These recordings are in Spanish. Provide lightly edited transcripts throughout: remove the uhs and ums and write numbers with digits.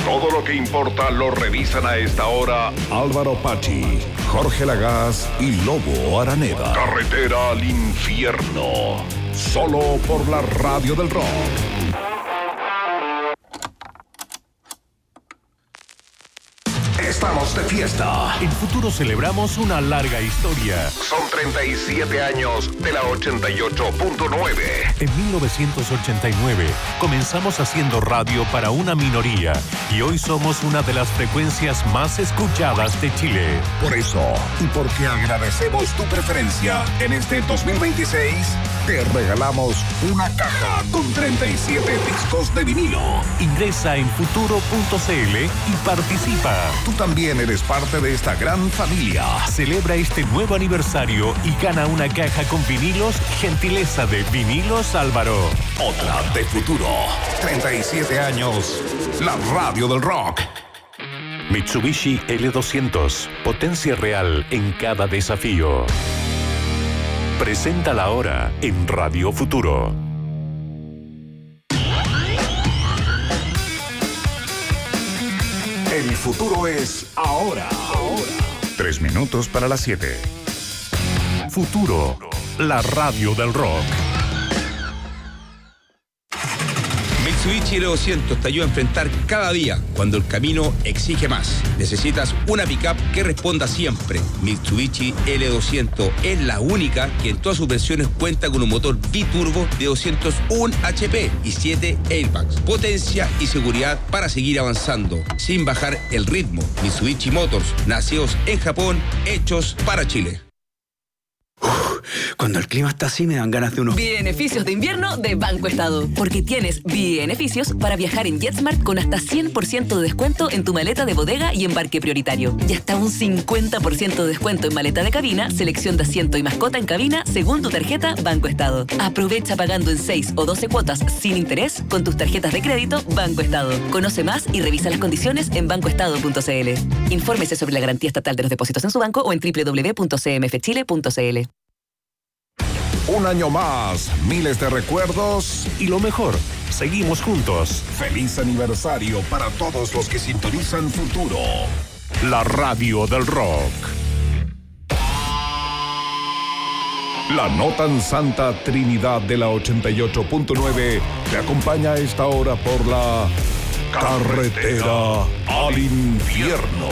Todo lo que importa lo revisan a esta hora Álvaro Pachi, Jorge Lagaz y Lobo Araneda. Carretera al infierno. Solo por la Radio del Rock. Estamos de fiesta. En Futuro celebramos una larga historia. Son 37 años de la 88.9. En 1989 comenzamos haciendo radio para una minoría y hoy somos una de las frecuencias más escuchadas de Chile. Por eso, y porque agradecemos tu preferencia, en este 2026 te regalamos una caja con 37 discos de vinilo. Ingresa en futuro.cl y participa. Tú también eres parte de esta gran familia. Celebra este nuevo aniversario y gana una caja con vinilos, gentileza de Vinilos Álvaro. Otra de Futuro. 37 años. La Radio del Rock. Mitsubishi L200. Potencia real en cada desafío. Presenta la hora en Radio Futuro. El futuro es ahora. 3 minutos para las 7. Futuro, la radio del rock. Mitsubishi L200 te ayuda a enfrentar cada día cuando el camino exige más. Necesitas una pickup que responda siempre. Mitsubishi L200 es la única que en todas sus versiones cuenta con un motor biturbo de 201 HP y 7 airbags. Potencia y seguridad para seguir avanzando sin bajar el ritmo. Mitsubishi Motors, nacidos en Japón, hechos para Chile. Cuando el clima está así me dan ganas de unos beneficios de invierno de Banco Estado. Porque tienes beneficios para viajar en JetSmart con hasta 100% de descuento en tu maleta de bodega y embarque prioritario. Y hasta un 50% de descuento en maleta de cabina, selección de asiento y mascota en cabina según tu tarjeta Banco Estado. Aprovecha pagando en 6 o 12 cuotas sin interés con tus tarjetas de crédito Banco Estado. Conoce más y revisa las condiciones en bancoestado.cl. Infórmese sobre la garantía estatal de los depósitos en su banco o en www.cmfchile.cl. Un año más, miles de recuerdos y lo mejor, seguimos juntos. Feliz aniversario para todos los que sintonizan Futuro. La radio del rock. La no tan santa Trinidad de la 88.9 te acompaña a esta hora por la carretera al infierno.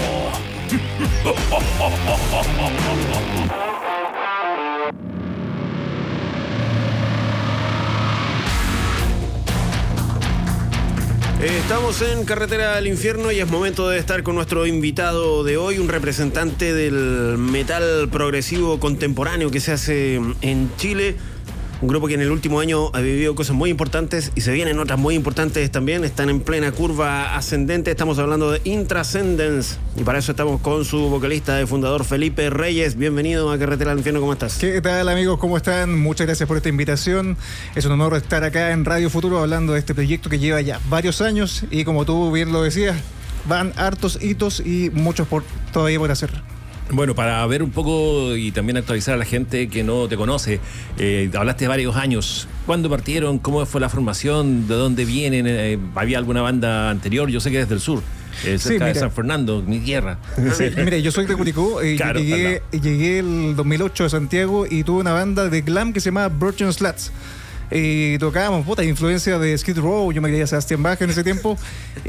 Estamos en Carretera al Infierno y es momento de estar con nuestro invitado de hoy, un representante del metal progresivo contemporáneo que se hace en Chile. Un grupo que en el último año ha vivido cosas muy importantes y se vienen otras muy importantes también. Están en plena curva ascendente. Estamos hablando de Intrascendence y para eso estamos con su vocalista y fundador Felipe Reyes. Bienvenido a Carretera al Infierno. ¿Cómo estás? ¿Qué tal, amigos? ¿Cómo están? Muchas gracias por esta invitación. Es un honor estar acá en Radio Futuro hablando de este proyecto que lleva ya varios años y como tú bien lo decías, van hartos hitos y muchos todavía por hacer. Bueno, para ver un poco y también actualizar a la gente que no te conoce, hablaste de varios años. ¿Cuándo partieron? ¿Cómo fue la formación? ¿De dónde vienen? ¿Había alguna banda anterior? Yo sé que desde el sur, cerca de San Fernando, mi tierra. Sí, mire, yo soy de Curicó. Claro, llegué el 2008 a Santiago y tuve una banda de glam que se llamaba Virgin Slats. Tocábamos influencia de Skid Row. Yo me creía Sebastián Bach en ese tiempo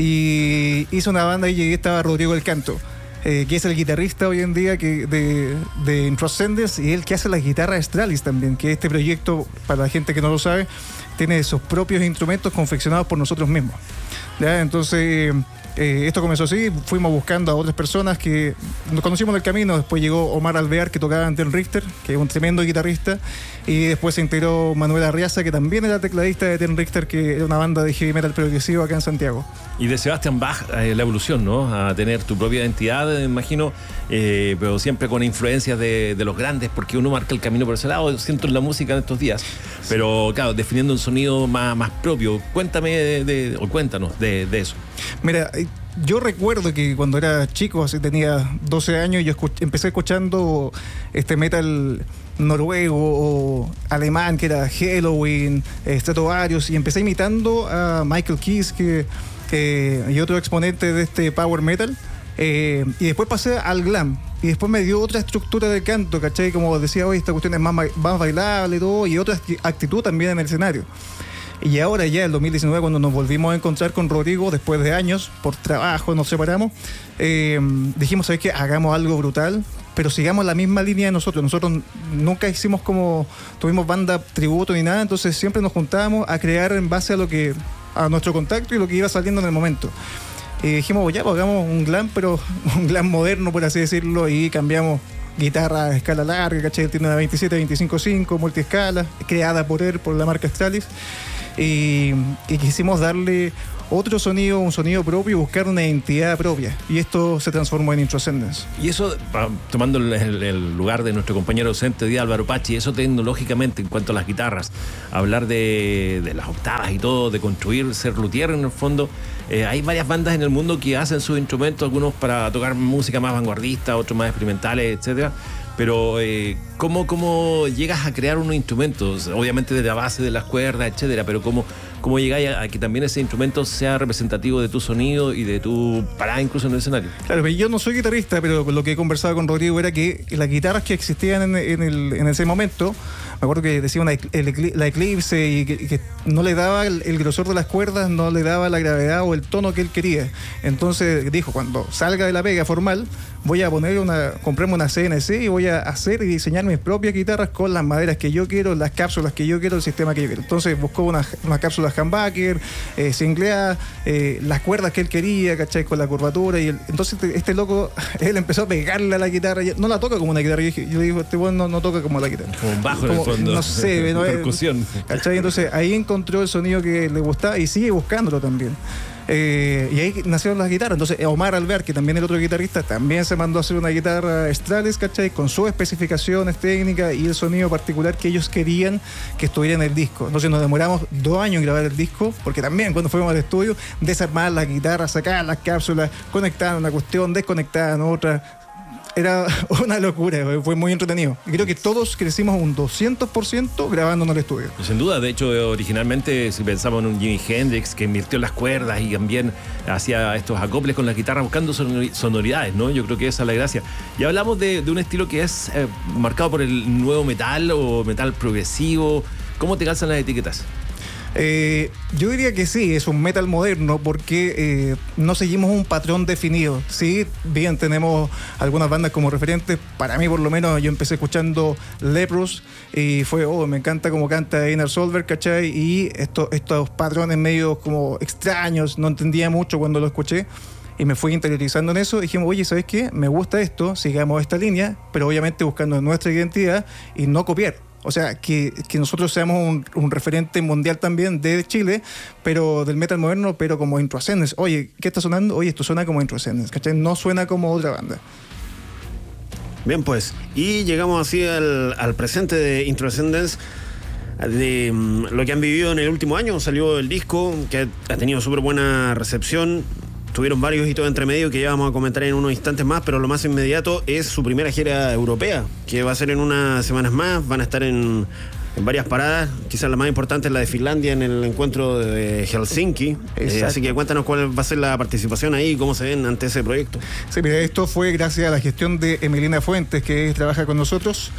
y hice una banda y llegué, estaba Rodrigo del Canto, que es el guitarrista hoy en día de Intrascendence y él que hace la guitarra Astralis también, que este proyecto, para la gente que no lo sabe, tiene sus propios instrumentos confeccionados por nosotros mismos, ¿ya? Entonces esto comenzó así, fuimos buscando a otras personas que nos conocimos del camino. Después llegó Omar Alvear, que tocaba en Ten Richter, que es un tremendo guitarrista, y después se integró Manuel Arriaza, que también era tecladista de Ten Richter, que era una banda de heavy metal progresivo acá en Santiago. Y de Sebastián Bach, la evolución, ¿no? A tener tu propia identidad, me imagino, pero siempre con influencias de los grandes, porque uno marca el camino por ese lado, siento en la música en estos días, pero claro, definiendo un sonido más propio. Cuéntame cuéntanos de eso. Mira, yo recuerdo que cuando era chico, así tenía 12 años, yo empecé escuchando este metal noruego o alemán, que era Helloween, Stratovarius, y empecé imitando a Michael Kiske, y otro exponente de este power metal. Y después pasé al glam. Y después me dio otra estructura de canto, ¿cachai? Como decía hoy, esta cuestión es más bailable y todo, y otra actitud también en el escenario. Y ahora ya, el 2019, cuando nos volvimos a encontrar con Rodrigo, después de años, por trabajo, nos separamos, dijimos, ¿sabes qué? Hagamos algo brutal, pero sigamos la misma línea de nosotros. Nosotros nunca hicimos tuvimos banda tributo ni nada, entonces siempre nos juntábamos a crear en base a nuestro contacto y lo que iba saliendo en el momento. Y dijimos, ya, pues hagamos un glam, pero un glam moderno, por así decirlo, y cambiamos guitarra a escala larga, ¿cachai? Tiene una 27-25-5, multiescala, creada por él, por la marca Stralis. Y quisimos darle otro sonido, un sonido propio, y buscar una identidad propia. Y esto se transformó en Intrascendence. Y eso, tomando el lugar de nuestro compañero docente Díaz Álvaro Pachi, eso tecnológicamente, en cuanto a las guitarras, hablar de las octavas y todo, de construir, ser luthier en el fondo, hay varias bandas en el mundo que hacen sus instrumentos, algunos para tocar música más vanguardista, otros más experimentales, etcétera. Pero ¿cómo llegas a crear unos instrumentos? Obviamente desde la base de las cuerdas, etcétera, pero ¿cómo llegáis a que también ese instrumento sea representativo de tu sonido y de tu parada incluso en el escenario? Claro, yo no soy guitarrista, pero lo que he conversado con Rodrigo era que las guitarras que existían en ese momento, me acuerdo que decía la Eclipse, y que no le daba el grosor de las cuerdas, no le daba la gravedad o el tono que él quería. Entonces dijo, cuando salga de la pega formal, voy a comprarme una CNC y voy a hacer y diseñar mis propias guitarras con las maderas que yo quiero, las cápsulas que yo quiero, el sistema que yo quiero. Entonces buscó unas cápsulas humbucker, singleadas, las cuerdas que él quería, ¿cachai? Con la curvatura. Entonces este loco, él empezó a pegarle a la guitarra. No la toca como una guitarra. Yo digo, este bueno no toca como la guitarra. Como un bajo en el fondo. No sé, ¿no? Percusión. ¿Cachai? Entonces ahí encontró el sonido que le gustaba y sigue buscándolo también. Y ahí nacieron las guitarras. Entonces Omar Alvear, que también el otro guitarrista, también se mandó a hacer una guitarra Stralis, ¿cachai? Con sus especificaciones técnicas y el sonido particular que ellos querían que estuviera en el disco. Entonces nos demoramos 2 años en grabar el disco, porque también cuando fuimos al estudio, desarmar las guitarras, sacar las cápsulas, conectar una cuestión, desconectar en otra. Era una locura, fue muy entretenido. Y creo que todos crecimos un 200% grabando en el estudio. Sin duda, de hecho, originalmente, si pensamos en un Jimi Hendrix que invirtió en las cuerdas y también hacía estos acoples con la guitarra buscando sonoridades, ¿no? Yo creo que esa es la gracia. Y hablamos de un estilo que es marcado por el nuevo metal o metal progresivo. ¿Cómo te calzan las etiquetas? Yo diría que sí, es un metal moderno porque no seguimos un patrón definido. Sí, bien, tenemos algunas bandas como referentes. Para mí, por lo menos, yo empecé escuchando Leprous y fue, me encanta cómo canta Einar Solberg, ¿cachai? Y estos patrones medio como extraños, no entendía mucho cuando lo escuché. Y me fui interiorizando en eso. Dijimos, oye, ¿sabes qué? Me gusta esto, sigamos esta línea, pero obviamente buscando nuestra identidad y no copiar. O sea, que nosotros seamos un referente mundial también de Chile, pero del metal moderno, pero como Intrascendence. Oye, ¿qué está sonando? Oye, esto suena como Intrascendence, ¿cachai? No suena como otra banda. Bien, pues. Y llegamos así al presente de Intrascendence, de lo que han vivido en el último año. Salió el disco, que ha tenido súper buena recepción. Tuvieron varios hitos entre medio que ya vamos a comentar en unos instantes más, pero lo más inmediato es su primera gira europea, que va a ser en unas semanas más. Van a estar en varias paradas, quizás la más importante es la de Finlandia en el encuentro de Helsinki. Así que cuéntanos cuál va a ser la participación ahí y cómo se ven ante ese proyecto. Sí, mira, esto fue gracias a la gestión de Emilina Fuentes, que trabaja con nosotros.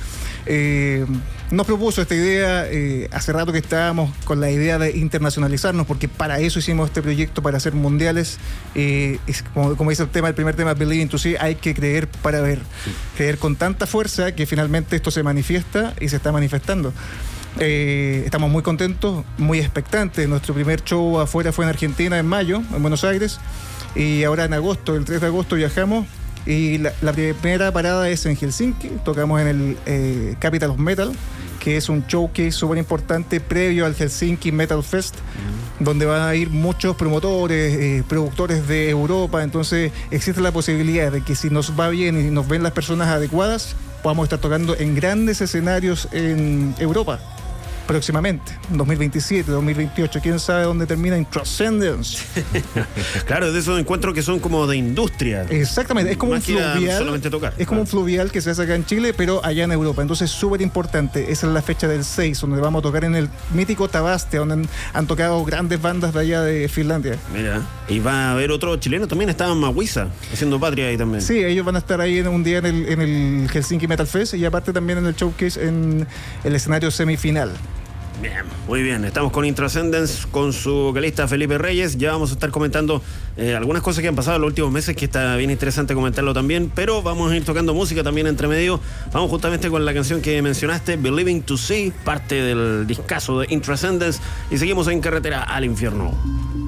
Nos propuso esta idea, hace rato que estábamos con la idea de internacionalizarnos, porque para eso hicimos este proyecto, para hacer mundiales. Como dice el primer tema, Believing to See, hay que creer para ver. Sí. Creer con tanta fuerza que finalmente esto se manifiesta y se está manifestando. Estamos muy contentos, muy expectantes. Nuestro primer show afuera fue en Argentina en mayo, en Buenos Aires, y ahora en agosto, el 3 de agosto viajamos. Y la primera parada es en Helsinki. Tocamos en el Capital of Metal, que es un showcase súper importante previo al Helsinki Metal Fest, donde van a ir muchos promotores, productores de Europa. Entonces existe la posibilidad de que si nos va bien y nos ven las personas adecuadas, podamos estar tocando en grandes escenarios en Europa. próximamente, 2027, 2028, quién sabe dónde termina Intrascendence. Claro, de esos encuentros que son como de industria. Exactamente, es como un fluvial. Solamente tocar. Es como un fluvial que se hace acá en Chile, pero allá en Europa. Entonces, súper importante. Esa es la fecha del 6, donde vamos a tocar en el mítico Tabastia, donde han tocado grandes bandas de allá de Finlandia. Mira, y va a haber otro chileno también, estaba en Mahuiza, haciendo patria ahí también. Sí, ellos van a estar ahí un día en el Helsinki Metal Fest y aparte también en el showcase en el escenario semifinal. Bien, muy bien. Estamos con Intrascendence, con su vocalista Felipe Reyes. Ya vamos a estar comentando algunas cosas que han pasado en los últimos meses, que está bien interesante comentarlo también, pero vamos a ir tocando música también entre medio. Vamos justamente con la canción que mencionaste, Believing to See, parte del discazo de Intrascendence, y seguimos en Carretera al Infierno.